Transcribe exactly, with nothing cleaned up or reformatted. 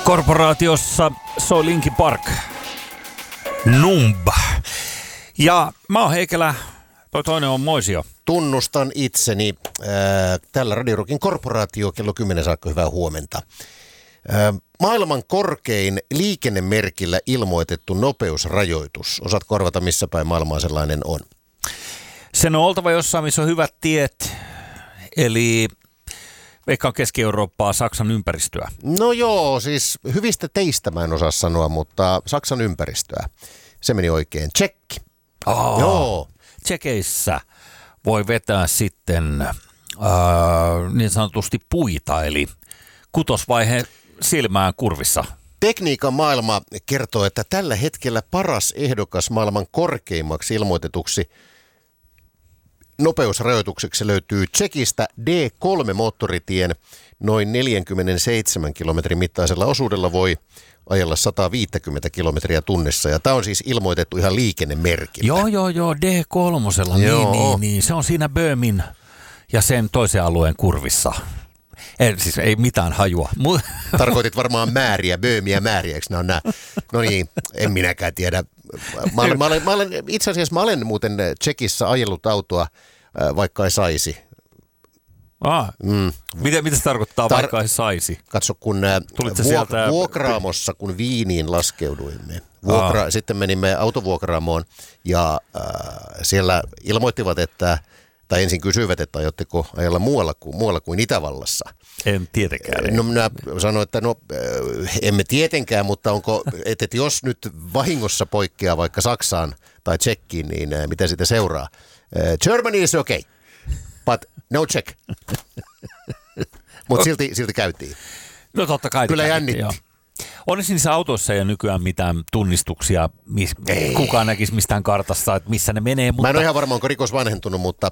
Korporaatiossa soi Linkin Park. Numb. Ja mä oon Heikelä, toi toinen on Moisio. Tunnustan itseni. Äh, tällä Radio Rockin Korporaatio kello kymmenen saakka, hyvää huomenta. Äh, maailman korkein liikennemerkillä ilmoitettu nopeusrajoitus. Osaatko arvata, missä päin maailmaa sellainen on? Sen on oltava jossain, missä on hyvät tiet, eli veikkaan Keski-Eurooppaa, Saksan ympäristöä. No joo, siis hyvistä teistä mä en osaa sanoa, mutta Saksan ympäristöä. Se meni oikein. Tsekki. Oh, joo. Tsekeissä voi vetää sitten äh, niin sanotusti puita, eli kutosvaihe silmään kurvissa. Tekniikan maailma kertoo, että tällä hetkellä paras ehdokas maailman korkeimmaksi ilmoitetuksi nopeusrajoitukseksi löytyy Tsekistä D kolme -moottoritien noin neljäkymmentäseitsemän kilometrin mittaisella osuudella voi ajella sata viisikymmentä kilometriä tunnissa. Ja tämä on siis ilmoitettu ihan liikennemerkillä. Joo, joo, joo, D kolme, niin, niin, niin. Se on siinä Böömin ja sen toisen alueen kurvissa. Ei, siis ei mitään hajua. Tarkoitit varmaan määriä, Böömiä määriä, eikö ne on nämä? No niin, en minäkään tiedä. Mä olen, mä olen, mä olen, itse asiassa mä olen muuten Tsekissä ajellut autoa, vaikka ei saisi. Ah, mm. Mitä, mitä se tarkoittaa, Tar- vaikka ei saisi? Katso, kun vuok- vuokraamossa, kun Viiniin laskeuduimme, vuokra- ah. sitten menimme autovuokraamoon ja äh, siellä ilmoittivat, että tai ensin kysyivät, että aiotteko ajella muualla kuin, muualla kuin Itävallassa. En tietenkään. No minä sanoin, että no emme tietenkään, mutta onko, että, että jos nyt vahingossa poikkeaa vaikka Saksaan tai Tsekkiin, niin mitä sitä seuraa? Germany is okay, but no Czech. Mutta silti, silti käytiin. No totta kai. Kyllä jännitti. Joo. Olisi niissä autoissa ei nykyään mitään tunnistuksia, mis, kukaan näkisi mistään kartasta, että missä ne menee. Mutta... Mä en ole ihan varma, onko rikos vanhentunut, mutta